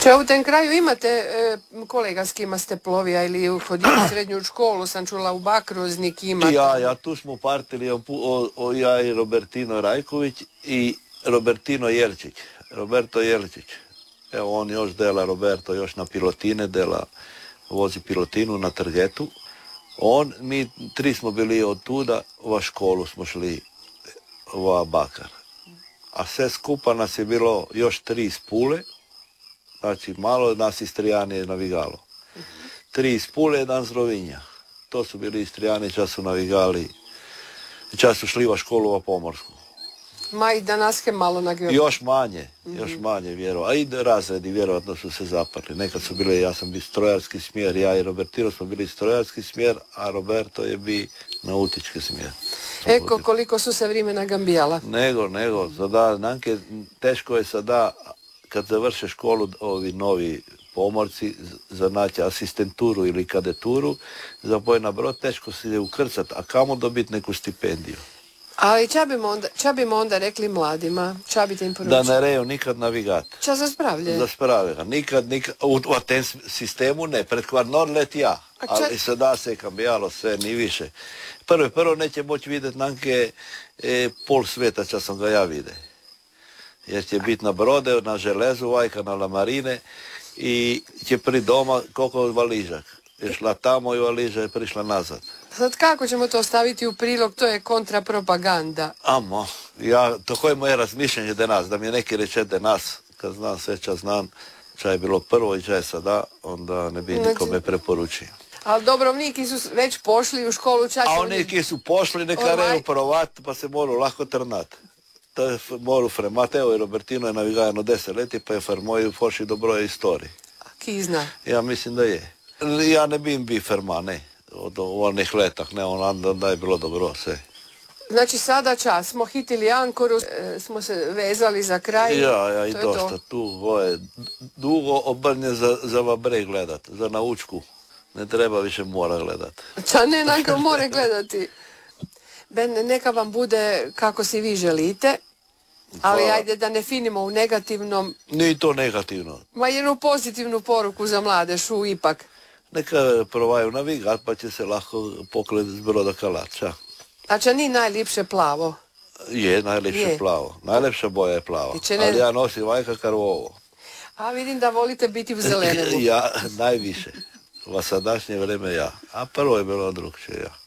Če u tem kraju imate kolega s kima ste plovija ili hodili u srednju školu, sam čula u Bakruznik imate. Ja, tu smo partili ja i Robertino Rajković i Robertino Jelčić. Roberto Jelčić. Evo on još dela, Roberto još na pilotine dela, vozi pilotinu na Trgetu. Mi tri smo bili od tuda, u školu smo šli u Bakar. A sve skupa nas je bilo još 3 iz Pule, znači malo nas Istrijani je navigalo. 3 iz Pule, 1 z Rovinja. To su bili Istrijani, čas su navigali, čas su šli u školu u Pomorsku. Ma i danas je malo na geografiju. Još manje vjerovatno. A i razredi vjerovatno su se zapali. Nekad su bili, ja sam bio strojarski smjer, ja i Robertino smo bili strojarski smjer, a Roberto je bio nautički smjer. Eko, koliko su se vremena gambijala. Nego, sada, Nanke, teško je sada, kad završe školu, ovi novi pomorci, za naći asistenturu ili kadeturu, za poj na brod, teško se je ukrcat, a kamo dobiti neku stipendiju. Ali ča bimo onda rekli mladima? Ča bi te im poručili? Da ne reju nikad navigat. Ča za spravlje? Za spravlje. Nikad, u tem sistemu ne, pred kvarnor let ja. Ali sada se je kambijalo sve, ni više. Prvo neće moći vidjeti nanke pol sveta, ča sam ga ja vide. Jer će biti na brode, na železu, vajka na lamarine i će pri doma koliko valižak. Je šla tamo i valiža je prišla nazad. Sad kako ćemo to staviti u prilog, to je kontrapropaganda. To je moje razmišljanje danas, da mi je neki reče danas, kad znam sve čas znam, ča je bilo prvo i ča je sada, onda ne bi nikome preporučio. Ali Dobrovniki su već pošli u školu, čak... A oni ki su pošli, neka reju provat, pa se moru lako trnat. To je moru fremat, evo i Robertino je navigajano 10 leti, pa je farmoju pošli do broja istoriji. Ki zna? Ja mislim da je. Ja ne bim bi ferma, ne. Od onih letah, ne, onda je bilo dobro sve. Znači sada čas, smo hitili ankoru, smo se vezali za kraj. Ja i dosta tu, dugo obrnje za vabre gledat, za naučku. Ne treba više mora gledat. Ča ne nanka more gledati. Neka vam bude kako si vi želite, ali ajde da ne finimo u negativnom. Nije to negativno. Ma jednu pozitivnu poruku za mladešu ipak. Neka provaju navigat, pa će se lako poklet s broda Kalača. A ča ni najljepše plavo? Je, najljepše plavo. Najljepša boja je plava. Ali ja nosim vajka karvovo. A vidim da volite biti u zelenemu. Ja, najviše. U sadašnje vreme ja. A prvo je bilo drugčije ja.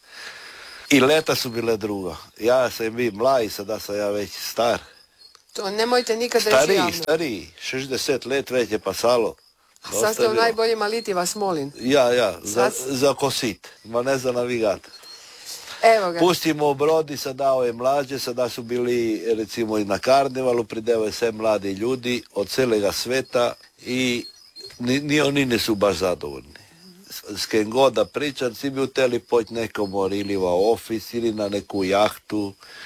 I leta su bile druga. Ja sam bio mlad, sada sam ja već star. To nemojte nikad reći javno. Stariji. 60 let već je pasalo. A sad ste u najboljima liti, vas molim. Ja, za kosit, ma ne za navigat. Evo ga. Pustimo brodi, sada ove mlađe, sada su bili recimo i na karnevalu, pridevaju sve mladi ljudi od celega sveta i ni oni nisu baš zadovoljni. S kim god da pričam, svi bi uteli poći nekom ili u ofis ili na neku jahtu